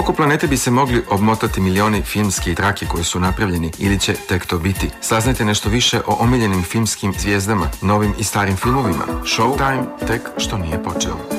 Oko planete bi se mogli obmotati milioni filmskih trake koji su napravljeni ili će tek to biti. Saznajte nešto više o omiljenim filmskim zvijezdama, novim i starim filmovima. Showtime tek što nije počeo.